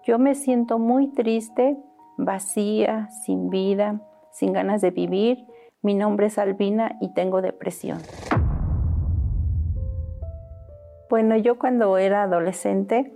Yo me siento muy triste, vacía, sin vida, sin ganas de vivir. Mi nombre es Albina y tengo depresión. Bueno, yo cuando era adolescente,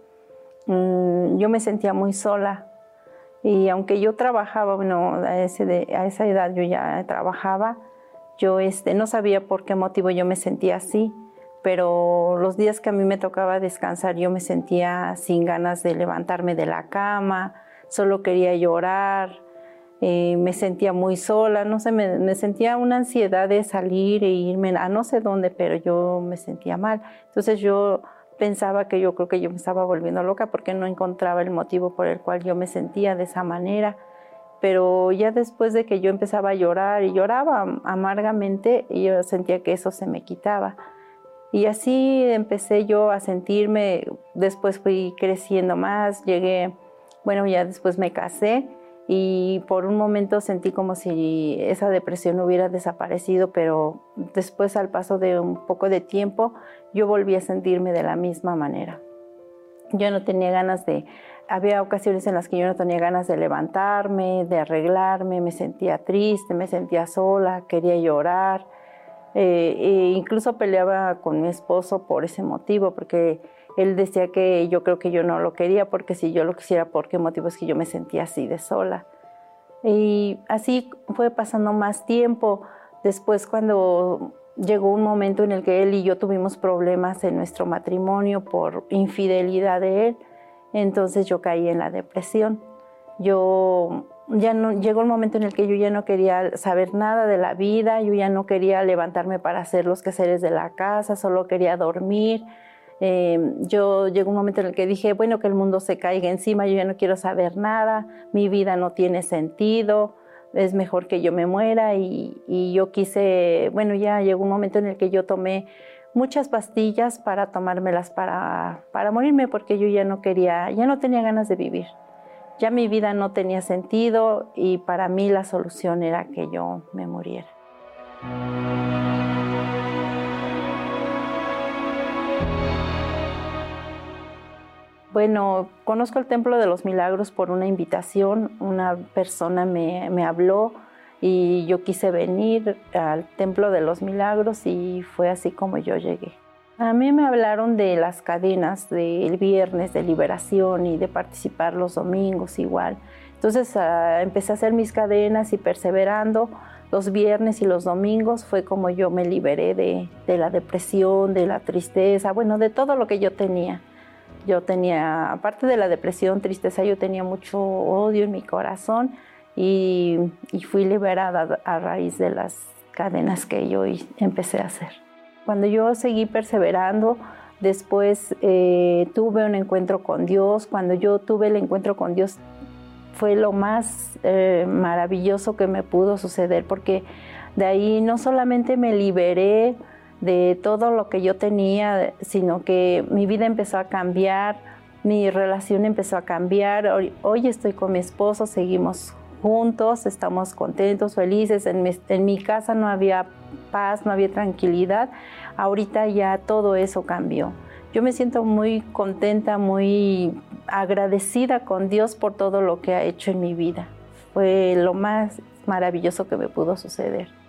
yo me sentía muy sola. Y aunque yo trabajaba, bueno, a esa edad yo ya trabajaba, yo no sabía por qué motivo yo me sentía así, pero los días que a mí me tocaba descansar yo me sentía sin ganas de levantarme de la cama, solo quería llorar, me sentía muy sola, no sé, me sentía una ansiedad de salir e irme a no sé dónde, pero yo me sentía mal. Entonces yo pensaba que yo creo que yo me estaba volviendo loca porque no encontraba el motivo por el cual yo me sentía de esa manera. Pero ya después de que yo empezaba a llorar y lloraba amargamente, yo sentía que eso se me quitaba. Y así empecé yo a sentirme, después fui creciendo más, bueno, ya después me casé y por un momento sentí como si esa depresión hubiera desaparecido, pero después al paso de un poco de tiempo yo volví a sentirme de la misma manera. Yo no tenía ganas había ocasiones en las que yo no tenía ganas de levantarme, de arreglarme, me sentía triste, me sentía sola, quería llorar. Incluso peleaba con mi esposo por ese motivo, porque él decía que yo creo que yo no lo quería, porque si yo lo quisiera, ¿por qué motivo es que yo me sentía así de sola? Y así fue pasando más tiempo. Después, cuando llegó un momento en el que él y yo tuvimos problemas en nuestro matrimonio por infidelidad de él, entonces yo caí en la depresión. Llegó el momento en el que yo ya no quería saber nada de la vida, yo ya no quería levantarme para hacer los quehaceres de la casa, solo quería dormir. Llegó un momento en el que dije, bueno, que el mundo se caiga encima, yo ya no quiero saber nada, mi vida no tiene sentido, es mejor que yo me muera. Y yo quise, bueno, ya llegó un momento en el que yo tomé muchas pastillas para tomármelas para morirme, porque yo ya no tenía ganas de vivir. Ya mi vida no tenía sentido y para mí la solución era que yo me muriera. Bueno, conozco el Templo de los Milagros por una invitación. Una persona me habló y yo quise venir al Templo de los Milagros y fue así como yo llegué. A mí me hablaron de las cadenas del viernes de liberación y de participar los domingos igual. Entonces empecé a hacer mis cadenas y perseverando los viernes y los domingos fue como yo me liberé de la depresión, de la tristeza, bueno, de todo lo que yo tenía. Yo tenía, aparte de la depresión, tristeza, yo tenía mucho odio en mi corazón y fui liberada a raíz de las cadenas que yo empecé a hacer. Cuando yo seguí perseverando, después tuve un encuentro con Dios. Cuando yo tuve el encuentro con Dios fue lo más maravilloso que me pudo suceder, porque de ahí no solamente me liberé de todo lo que yo tenía, sino que mi vida empezó a cambiar, mi relación empezó a cambiar. Hoy estoy con mi esposo, seguimos juntos, estamos contentos, felices. En mi casa no había paz, no había tranquilidad. Ahorita ya todo eso cambió. Yo me siento muy contenta, muy agradecida con Dios por todo lo que ha hecho en mi vida. Fue lo más maravilloso que me pudo suceder.